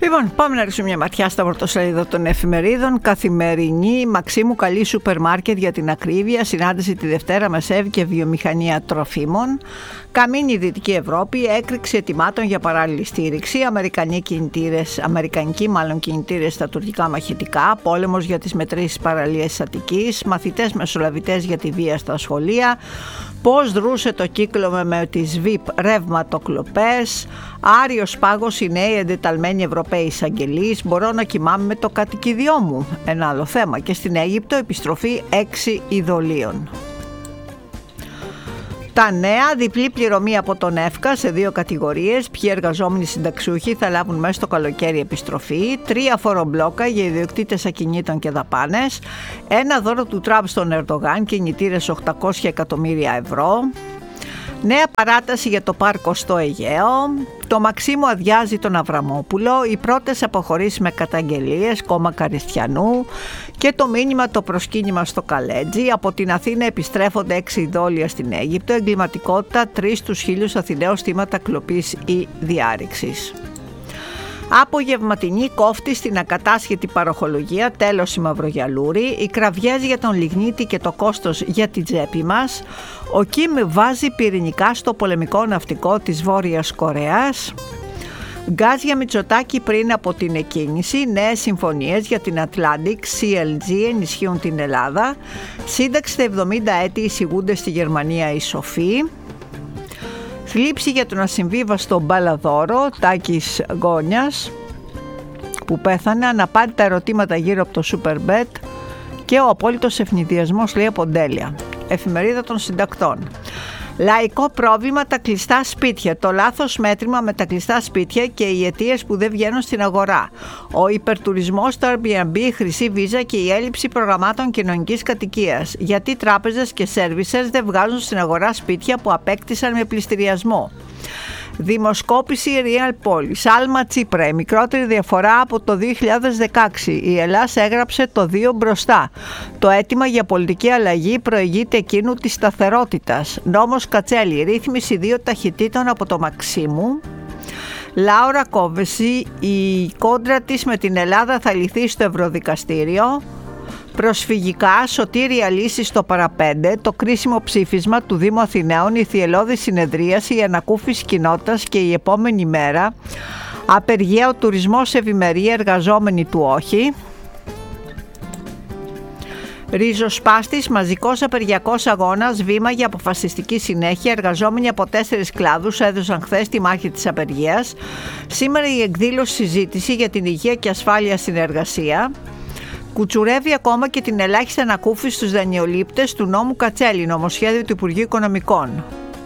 Λοιπόν, πάμε να ρίξουμε μια ματιά στα πρωτοσέλιδα των εφημερίδων. Καθημερινή, Μαξίμου καλή σούπερ μάρκετ για την ακρίβεια. Συνάντηση τη Δευτέρα με ΣΕΒ και βιομηχανία τροφίμων. Καμίνη Δυτική Ευρώπη, έκρηξη ετοιμάτων για παράλληλη στήριξη. Αμερικανικοί κινητήρες στα τουρκικά μαχητικά. Πόλεμος για τις μετρήσεις παραλίες της Αττικής. Μαθητές μεσολαβητές για τη βία στα σχολεία. Πώς δρούσε το κύκλωμα με τις ΒΙΠ ρεύματοκλοπές. Άριος πάγος, οι νέοι εντεταλμένοι Ευρωπαίοι εισαγγελείς. Μπορώ να κοιμάμαι με το κατοικίδιό μου. Ένα άλλο θέμα. Και στην Αίγυπτο επιστροφή 6 ειδωλίων. Τα νέα, διπλή πληρωμή από τον ΕΦΚΑ σε 2 κατηγορίες. Ποιοι εργαζόμενοι συνταξιούχοι θα λάβουν μέσα στο καλοκαίρι επιστροφή. 3 φορομπλόκα για ιδιοκτήτες ακινήτων και δαπάνες. Ένα δώρο του Τραμπ στον Ερντογάν, κινητήρες 800 εκατομμύρια ευρώ. Νέα παράταση για το πάρκο στο Αιγαίο. Το Μαξίμου αδειάζει τον Αβραμόπουλο. Οι πρώτες αποχωρήσεις με καταγγελίες, κόμμα Καριστιανού. Και το μήνυμα, το προσκύνημα στο Καλέτζι. Από την Αθήνα επιστρέφονται 6 ειδόλια στην Αίγυπτο. Εγκληματικότητα, 3 στους 1000 Αθηναίους θύματα κλοπής ή διάρρηξης. Απογευματινή κόφτη στην ακατάσχετη παροχολογία, τέλος η μαυρογιαλούρη, οι κραυγές για τον λιγνίτη και το κόστος για την τσέπη μας. Ο Κιμ βάζει πυρηνικά στο πολεμικό ναυτικό της Βόρειας Κορέας. Γκάζ για Μητσοτάκη πριν από την εκκίνηση, νέες συμφωνίες για την Atlantic CLG ενισχύουν την Ελλάδα. Σύνταξη στα 70 έτη εισηγούνται στη Γερμανία οι σοφοί. Θλίψη για τον ασυμβίβαστο Μπαλαδόρο, Τάκης Γκόνιας, που πέθανε, αναπάντητα ερωτήματα γύρω από το Superbet και ο απόλυτος ευνηδιασμός, λέει, από Ντέλια. Εφημερίδα των συντακτών. Λαϊκό πρόβλημα, τα κλειστά σπίτια. Το λάθος μέτρημα με τα κλειστά σπίτια και οι αιτίες που δεν βγαίνουν στην αγορά. Ο υπερτουρισμός στο Airbnb, η χρυσή βίζα και η έλλειψη προγραμμάτων κοινωνικής κατοικίας. Γιατί τράπεζες και σέρβισες δεν βγάζουν στην αγορά σπίτια που απέκτησαν με πληστηριασμό. Δημοσκόπηση Real Polis. Άλμα Τσίπρα. Η μικρότερη διαφορά από το 2016. Η Ελλάδα έγραψε το 2 μπροστά. Το αίτημα για πολιτική αλλαγή προηγείται εκείνου της σταθερότητας. Νόμος Κατσέλη. Ρύθμιση 2 ταχυτήτων από το Μαξίμου. Λάουρα Κόβεση. Η κόντρα της με την Ελλάδα θα λυθεί στο Ευρωδικαστήριο. Προσφυγικά, σωτήρια λύση στο παραπέντε, το κρίσιμο ψήφισμα του Δήμου Αθηναίων, η θυελλώδη συνεδρίαση, η ανακούφιση κοινότητας και η επόμενη μέρα. Απεργία, ο τουρισμός, ευημερία, εργαζόμενοι του όχι. Ριζοσπάστης, μαζικός απεργιακός αγώνας, βήμα για αποφασιστική συνέχεια. Εργαζόμενοι από 4 κλάδους έδωσαν χθες τη μάχη της απεργίας. Σήμερα η εκδήλωση συζήτηση για την υγεία και ασφάλεια στην εργασία. Κουτσουρεύει ακόμα και την ελάχιστη ανακούφιση στους δανειολήπτες του νόμου Κατσέλη, νομοσχέδιο του Υπουργείου Οικονομικών.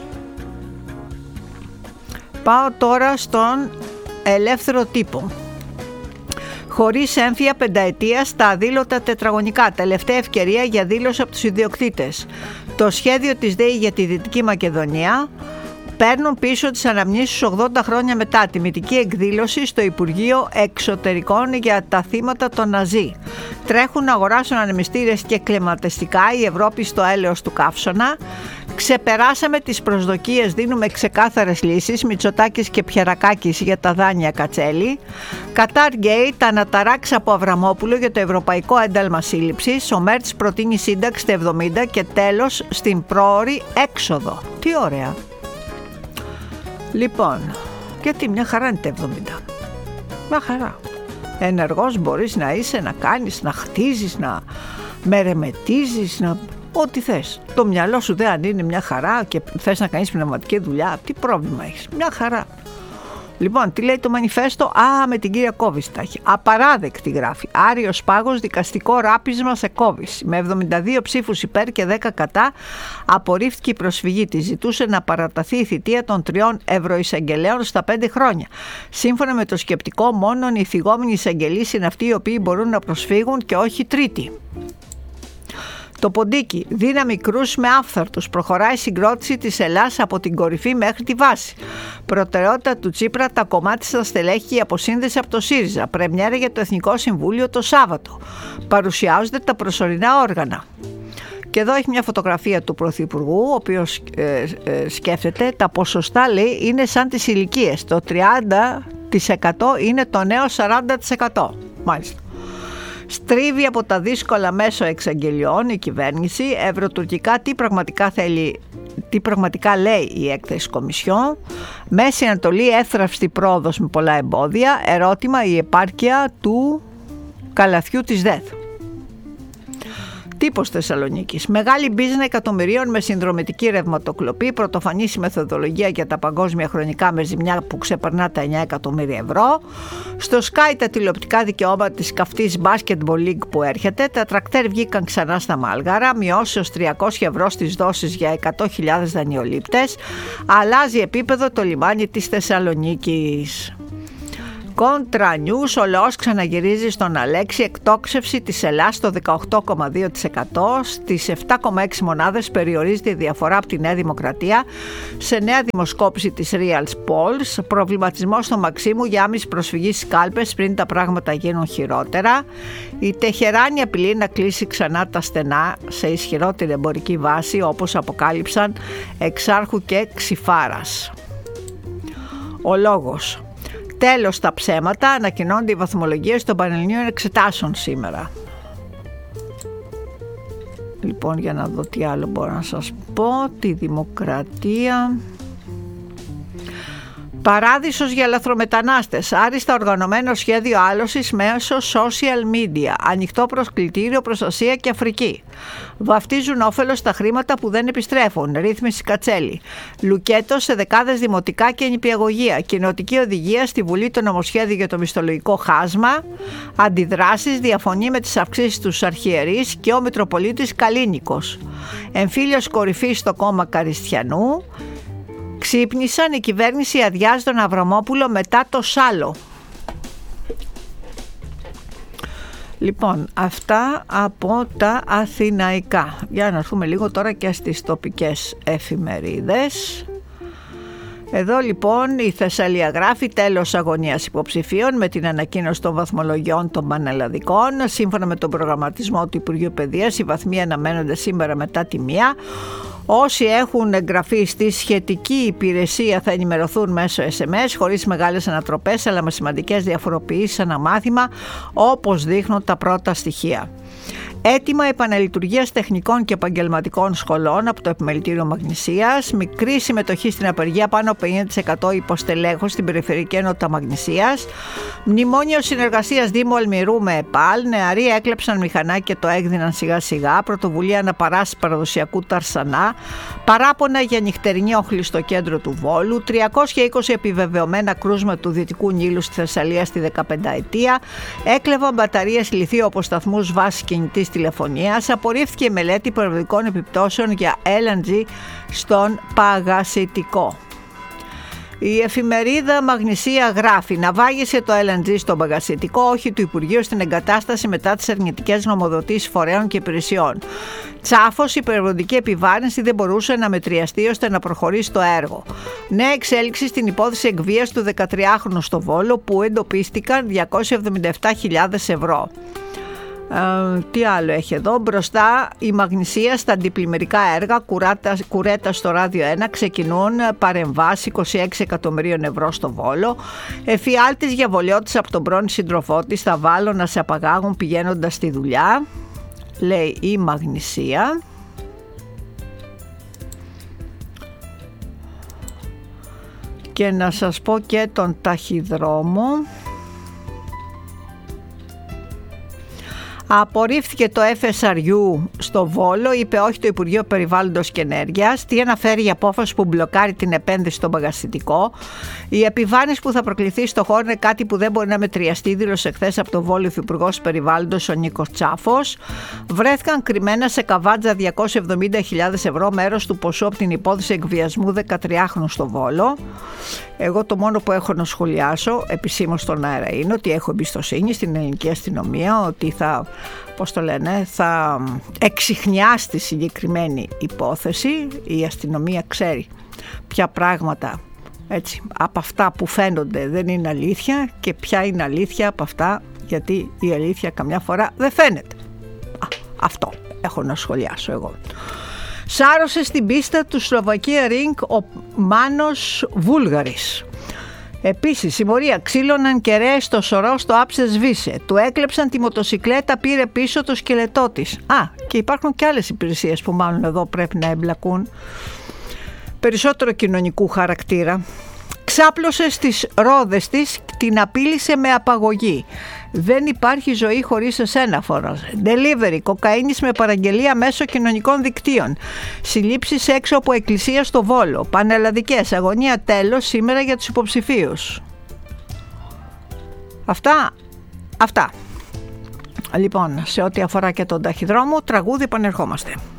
Πάω τώρα στον ελεύθερο τύπο. Χωρίς έμφυα πενταετία στα αδήλωτα τετραγωνικά. Τελευταία ευκαιρία για δήλωση από τους ιδιοκτήτες. Το σχέδιο της ΔΕΗ για τη Δυτική Μακεδονία. Παίρνουν πίσω τις αναμνήσεις 80 χρόνια μετά. Τιμητική εκδήλωση στο Υπουργείο Εξωτερικών για τα θύματα των Ναζί. Τρέχουν να αγοράσουν ανεμιστήρες και κλιματιστικά. Η Ευρώπη στο έλεος του καύσωνα. Ξεπεράσαμε τις προσδοκίες, δίνουμε ξεκάθαρες λύσεις. Μητσοτάκης και Πιερακάκης για τα δάνεια Κατσέλη. Κατάρ Γκέι, τα αναταράξει από Αβραμόπουλο για το Ευρωπαϊκό Ένταλμα Σύλληψης. Ο Μέρτς προτείνει σύνταξη στα 70 και τέλος στην πρόωρη έξοδο. Τι ωραία. Λοιπόν, γιατί μια χαρά είναι τα 70. Μια χαρά. Ενεργός μπορείς να είσαι, να κάνεις, να χτίζεις, να μερεμετίζεις, να... ό,τι θες. Το μυαλό σου δεν αν είναι μια χαρά και θες να κάνεις πνευματική δουλειά, τι πρόβλημα έχεις. Μια χαρά. Λοιπόν, τι λέει το μανιφέστο? Με την κυρία Κόβηση τα έχει. Απαράδεκτη γράφει. Άριος πάγος, δικαστικό ράπισμα σε Κόβηση. Με 72 ψήφους υπέρ και 10 κατά απορρίφθηκε η προσφυγή της. Ζητούσε να παραταθεί η θητεία των 3 ευρωεισαγγελέων στα 5 χρόνια. Σύμφωνα με το σκεπτικό, μόνο οι θυγόμενοι εισαγγελείς είναι αυτοί οι οποίοι μπορούν να προσφύγουν και όχι τρίτοι. Το ποντίκι, δύναμη κρούς με άφθαρτους, προχωράει η συγκρότηση της Ελλάς από την κορυφή μέχρι τη βάση. Προτεραιότητα του Τσίπρα, τα κομμάτια στα στελέχη και η αποσύνδεση από το ΣΥΡΙΖΑ. Πρεμιέρα για το Εθνικό Συμβούλιο το Σάββατο. Παρουσιάζονται τα προσωρινά όργανα. Και εδώ έχει μια φωτογραφία του Πρωθυπουργού, ο οποίος σκέφτεται, τα ποσοστά λέει είναι σαν τις ηλικίες. Το 30 είναι το νέο 40%. Μάλιστα. Στρίβει από τα δύσκολα μέσω εξαγγελιών η κυβέρνηση. Ευρωτουρκικά τι πραγματικά λέει η έκθεση Κομισιόν. Μέση Ανατολή εύθραυστη πρόοδος με πολλά εμπόδια. Ερώτημα η επάρκεια του καλαθιού της ΔΕΘ. Τύπος Θεσσαλονίκης. Μεγάλη μπίζνα εκατομμυρίων με συνδρομητική ρευματοκλοπή. Πρωτοφανής η μεθοδολογία για τα παγκόσμια χρονικά με ζημιά που ξεπερνά τα 9 εκατομμύρια ευρώ. Στο Sky τα τηλεοπτικά δικαιώματα της καυτής Basketball League που έρχεται. Τα τρακτέρ βγήκαν ξανά στα μάλγαρα. Μειώσεως 300 ευρώ στις δόσεις για 100.000 δανειολήπτες. Αλλάζει επίπεδο το λιμάνι της Θεσσαλονίκης. Κόντρα νιούς, ο λαός ξαναγυρίζει στον Αλέξη. Εκτόξευση της Ελλάς στο 18,2%. Στις 7,6 μονάδες περιορίζεται η διαφορά από τη Νέα Δημοκρατία. Σε νέα δημοσκόπηση της Real Polls, προβληματισμός στο Μαξίμου για άμεση προσφυγή στις κάλπες πριν τα πράγματα γίνουν χειρότερα. Η Τεχεράνη απειλεί να κλείσει ξανά τα στενά σε ισχυρότερη εμπορική βάση, όπως αποκάλυψαν Εξάρχου και Ξιφάρας. Ο λόγος. Τέλος τα ψέματα, ανακοινώνται οι βαθμολογίες των Πανελληνίων Εξετάσεων σήμερα. Λοιπόν, για να δω τι άλλο μπορώ να σας πω. Τη Δημοκρατία. Παράδεισος για λαθρομετανάστες. Άριστα οργανωμένο σχέδιο άλωσης μέσω social media. Ανοιχτό προσκλητήριο, προστασία και Αφρική. Βαφτίζουν όφελος τα χρήματα που δεν επιστρέφουν. Ρύθμιση Κατσέλη. Λουκέτο σε δεκάδες δημοτικά και νηπιαγωγεία. Κοινοτική οδηγία στη Βουλή το νομοσχέδιο για το μισθολογικό χάσμα. Αντιδράσεις, διαφωνεί με τις αυξήσεις τους αρχιερείς και ο Μητροπολίτης Καλίνικος. Εμφύλιος κορυφής στο κόμμα Καριστιανού. Ξύπνησαν, η κυβέρνηση αδειάζει τον Αβραμόπουλο μετά το σάλο. Λοιπόν, αυτά από τα αθηναϊκά. Για να έρθουμε λίγο τώρα και στις τοπικές εφημερίδες. Εδώ λοιπόν η Θεσσαλία γράφει τέλος αγωνίας υποψηφίων με την ανακοίνωση των βαθμολογιών των πανελλαδικών. Σύμφωνα με τον προγραμματισμό του Υπουργείου Παιδείας, οι βαθμοί αναμένονται σήμερα μετά τη 1. Όσοι έχουν εγγραφεί στη σχετική υπηρεσία θα ενημερωθούν μέσω SMS, χωρίς μεγάλες ανατροπές αλλά με σημαντικές διαφοροποιήσεις αναμάθημα, όπως δείχνουν τα πρώτα στοιχεία. Έτοιμα επαναλειτουργίας τεχνικών και επαγγελματικών σχολών από το Επιμελητήριο Μαγνησίας. Μικρή συμμετοχή στην απεργία, πάνω από 50% υποστελέχος στην Περιφερειακή Ενότητα Μαγνησίας. Μνημόνιο συνεργασίας Δήμου Αλμυρού με ΕΠΑΛ. Νεαροί έκλεψαν μηχανάκι και το έκδιναν σιγά σιγά. Πρωτοβουλία αναπαράστασης παραδοσιακού Ταρσανά. Παράπονα για νυχτερινή όχλη στο κέντρο του Βόλου. 320 επιβεβαιωμένα κρούσματα του Δυτικού Νείλου στη Θεσσαλία στη 15ετία. Έκλεβαν μπαταρίες λιθίου από σταθμούς βάσης κινητής τηλεφωνίας. Απορρίφθηκε η μελέτη περιβαλλοντικών επιπτώσεων για LNG στον Παγασιτικό. Η εφημερίδα Μαγνησία γράφει: ναυάγησε το LNG στον Παγασιτικό, όχι του Υπουργείου, στην εγκατάσταση μετά τις αρνητικές νομοδοτήσεις φορέων και υπηρεσιών. Τσάφος, η περιβαλλοντική επιβάρυνση δεν μπορούσε να μετριαστεί ώστε να προχωρήσει το έργο. Νέα εξέλιξη στην υπόθεση εκβίασης του 13χρονου στο Βόλο, που εντοπίστηκαν 277.000 ευρώ. Τι άλλο έχει εδώ? Μπροστά η Μαγνησία στα αντιπλημμυρικά έργα. Κουρέτα στο Ράδιο 1 ξεκινούν παρεμβάσει 26 εκατομμυρίων ευρώ στο Βόλο. Εφιάλτης για βολιώτης από τον πρώην σύντροφό της, θα βάλω να σε απαγάγουν πηγαίνοντας στη δουλειά, λέει η Μαγνησία. Και να σας πω και τον ταχυδρόμο. Απορρίφθηκε το FSRU στο Βόλο, είπε όχι το Υπουργείο Περιβάλλοντος και Ενέργειας. Τι αναφέρει η απόφαση που μπλοκάρει την επένδυση στον Παγασιτικό? Η επιβάρυνση που θα προκληθεί στο χώρο είναι κάτι που δεν μπορεί να μετριαστεί, δήλωσε χθες από το Βόλο Υφυπουργός Περιβάλλοντος ο Νίκος Τσάφος. Βρέθηκαν κρυμμένα σε καβάτζα 270.000 ευρώ, μέρος του ποσού από την υπόθεση εκβιασμού 13χρονου στο Βόλο. Εγώ το μόνο που έχω να σχολιάσω επισήμως στον αέρα είναι ότι έχω εμπιστοσύνη στην ελληνική αστυνομία, ότι θα εξιχνιάσει τη συγκεκριμένη υπόθεση. Η αστυνομία ξέρει ποια πράγματα, έτσι, από αυτά που φαίνονται δεν είναι αλήθεια και ποια είναι αλήθεια από αυτά, γιατί η αλήθεια καμιά φορά δεν φαίνεται. Αυτό έχω να σχολιάσω εγώ. Σάρωσε στην πίστα του Σλοβακία Ring ο Μάνος Βούλγαρης. Επίσης, συμμορία, ξύλωναν κεραίες στο σωρό στο άψε σβήσε. Του έκλεψαν τη μοτοσικλέτα, πήρε πίσω το σκελετό της. Και υπάρχουν και άλλες υπηρεσίες που μάλλον εδώ πρέπει να εμπλακούν. Περισσότερο κοινωνικού χαρακτήρα. Ξάπλωσε στις ρόδες της, την απείλησε με απαγωγή. Δεν υπάρχει ζωή χωρίς εσένα, φώναζε. Delivery, κοκαίνης με παραγγελία μέσω κοινωνικών δικτύων. Συλλήψεις έξω από εκκλησία στο Βόλο. Πανελλαδικές, αγωνία τέλος σήμερα για τους υποψηφίους. Αυτά. Λοιπόν, σε ό,τι αφορά και τον ταχυδρόμο, τραγούδι, επανερχόμαστε.